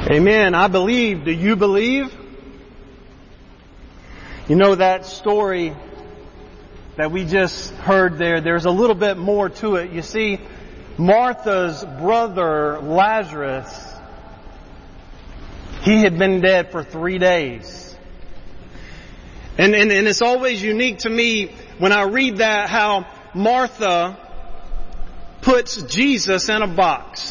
Amen. I believe. Do you believe? You know that story that we just heard there, there's a little bit more to it. You see, Martha's brother Lazarus, he had been dead for 3 days. And it's always unique to me when I read that how Martha puts Jesus in a box.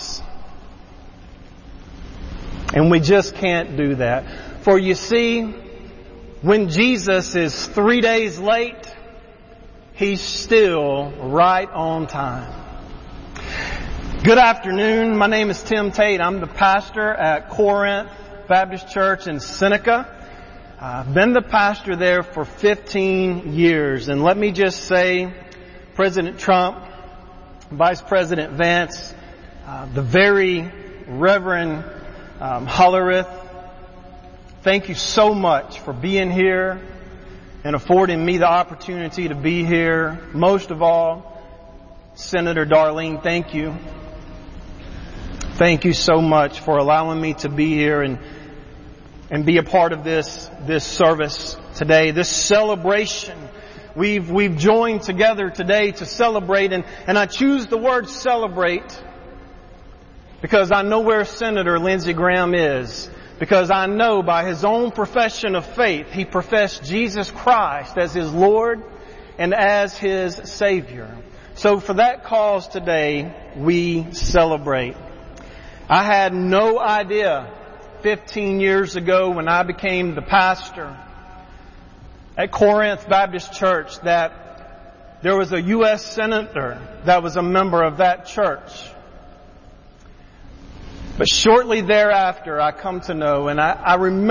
And we just can't do that. For you see, when Jesus is 3 days late, He's still right on time. Good afternoon. My name is Tim Tate. I'm the pastor at Corinth Baptist Church in Seneca. I've been the pastor there for 15 years. And let me just say, President Trump, Vice President Vance, the very Reverend Hollerith, thank you so much for being here and affording me the opportunity to be here. Most of all, Senator Darlene, thank you. Thank you so much for allowing me to be here and be a part of this service today, this celebration. We've joined together today to celebrate, and I choose the word celebrate because I know where Senator Lindsey Graham is. Because I know by his own profession of faith, he professed Jesus Christ as his Lord and as his Savior. So for that cause today, we celebrate. I had no idea 15 years ago when I became the pastor at Corinth Baptist Church that there was a U.S. Senator that was a member of that church. But shortly thereafter, I come to know, and I remember